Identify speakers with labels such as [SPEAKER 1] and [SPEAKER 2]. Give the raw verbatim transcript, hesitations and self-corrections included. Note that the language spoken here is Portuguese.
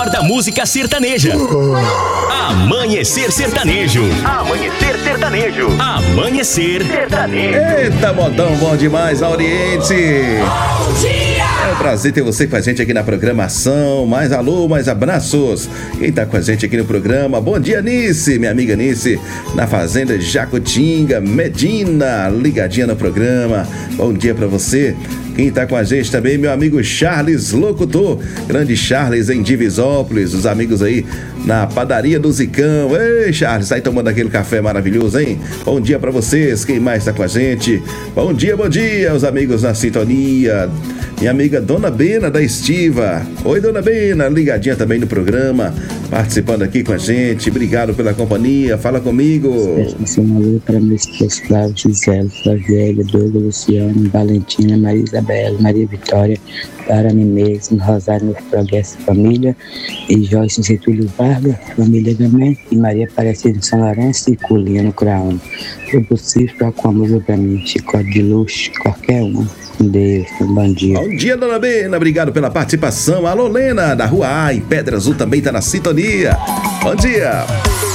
[SPEAKER 1] melhor da música sertaneja. Amanhecer Sertanejo. Amanhecer Sertanejo. Amanhecer Sertanejo.
[SPEAKER 2] Eita, modão bom demais, Oriente.
[SPEAKER 1] Bom dia!
[SPEAKER 2] É um prazer ter você com a gente aqui na programação. Mais alô, mais abraços. Quem tá com a gente aqui no programa? Bom dia, Nice, minha amiga Nice, na Fazenda Jacutinga, Medina, ligadinha no programa. Bom dia pra você. Quem tá com a gente também, meu amigo Charles Locutor, grande Charles em Divisópolis, os amigos aí na padaria do Zicão. Ei, Charles, tá aí tomando aquele café maravilhoso, hein? Bom dia pra vocês, quem mais tá com a gente? Bom dia, bom dia, os amigos na sintonia. Minha amiga Dona Bena da Estiva. Oi, Dona Bena, ligadinha também no programa, participando aqui com a gente. Obrigado pela companhia, fala comigo.
[SPEAKER 3] Um alô para meus esposos Flávio, Gisele, Flaviega, Douglas, Luciano, Valentina, Maria Isabela, Maria Vitória, para mim mesmo, Rosário no Progresso Família, e Joyce no Getúlio Vargas, família também, e Maria Aparecida em São Lourenço e Colinha no Craão. Se possível, toca uma música para mim, Chicote de Luxo, qualquer um. Deus, um bom dia.
[SPEAKER 2] Bom dia, Dona Bena, obrigado pela participação. Alô, Lena, da Rua A, em Pedra Azul, também tá na sintonia. Bom dia.